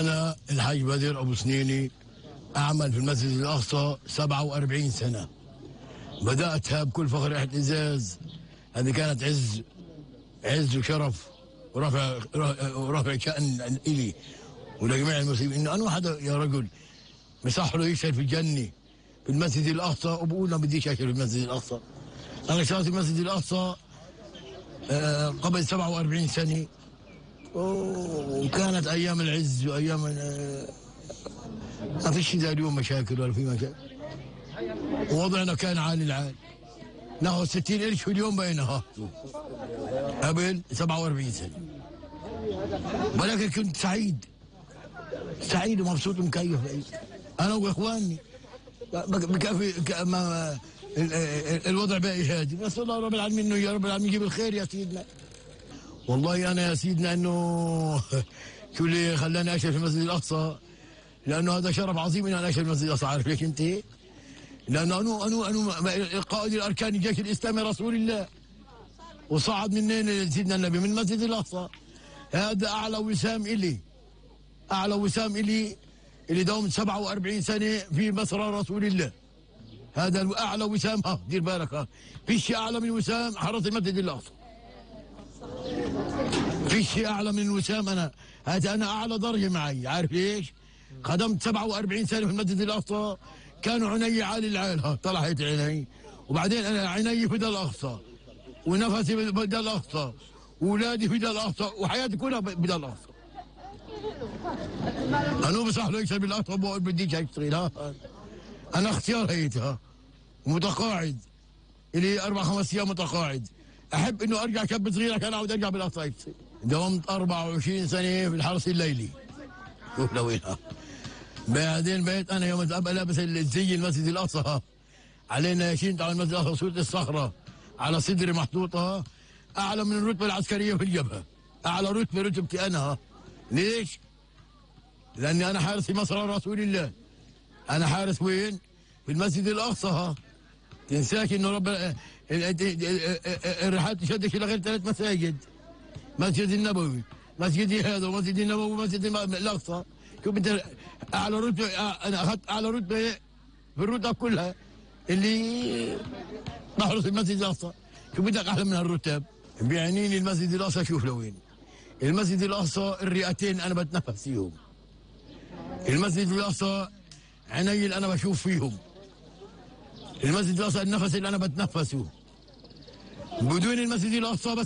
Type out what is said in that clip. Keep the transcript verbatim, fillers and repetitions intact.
أنا الحاج بدر أبو سنيني أعمل في المسجد الأقصى سبعة وأربعين سنة. بدأتها بكل فخر اعتزاز. هذه كانت عز عز وشرف ورفع ورفع شأن إلي ولجميع المسلمين. إنه أنا واحد يا رجل مسح له يشهد في الجنة في المسجد الأقصى وبقول ما بديش أشهد في المسجد الأقصى. أنا اشتغلت في المسجد الأقصى آه قبل سبعة وأربعين سنة، وكانت أيام العز وأيام آه ما فيش زي اليوم مشاكل ولا في مشاكل، ووضعنا كان عالي العال. ناخذ ستين قرش في اليوم بينها قبل سبعة وأربعين سنة، ولكن كنت سعيد سعيد ومبسوط ومكيف. أنا وإخواني بكفي ما الوضع باقي هادي، بس الله رب العالمين انه يا رب العالمين يجيب الخير يا سيدنا. والله انا يا سيدنا انه شو اللي خلاني اشهد في المسجد الاقصى، لانه هذا شرف عظيم اني انا اشهد في المسجد الاقصى. عارف ليش انت؟ لانه انو انو انو قائد الاركان الجيش الاسلامي رسول الله، وصعد منين سيدنا النبي؟ من المسجد الاقصى. هذا اعلى وسام الي، اعلى وسام الي اللي داومت سبعة وأربعين سنه في مسرى رسول الله. هذا اعلى وسام. ها دير بالك، ها في شيء اعلى من وسام حرس المسجد الاقصى. في شيء اعلى من وسام. انا هذا انا اعلى درجه معي. عارف ليش؟ خدمت سبعة وأربعين سنه في المسجد الاقصى، كانوا عيني عالي العال. ها طلعت عيني، وبعدين انا عيني في الاقصى، ونفسي في الاقصى، واولادي في الاقصى، وحياتي كلها في الاقصى. انا بصح له يكسب الاقصى بقول بديش اشتغل. ها انا اختيار هيتها متقاعد الي اربع خمس ايام متقاعد. احب انه ارجع شاب صغير عشان اعود ارجع بالاقصى. داومت أربعة وعشرين سنه في الحرس الليلي. شوف لوينها. بعدين بقيت انا يوم ابقى لابس الزي المسجد الاقصى، علينا ياشين تاع المسجد الاقصى، صوره الصخره على صدري محطوطه، اعلى من الرتبه العسكريه في الجبهه. اعلى رتبه رتبتي انا. ليش؟ لاني انا حارس في مسرى رسول الله. انا حارس وين؟ في المسجد الاقصى. ها تنساش انه رب الرحال تشدش الى غير ثلاث مساجد: مسجد النبوي، مسجد هذا، ومسجد النبوي، ومسجد الاقصى. شوف انت اعلى رتبه، انا اخذت اعلى رتبه في الرتب كلها اللي بحرس المسجد الاقصى. شوف بدك احلى من هالرتب؟ بيعنيني المسجد الاقصى. شوف لوين المسجد الاقصى، الرئتين انا بتنفس فيهم. المسجد الاقصى عيني اللي انا بشوف فيهم. المسجد الاقصى النفس اللي انا بتنفسه. بدون المسجد الاقصى بس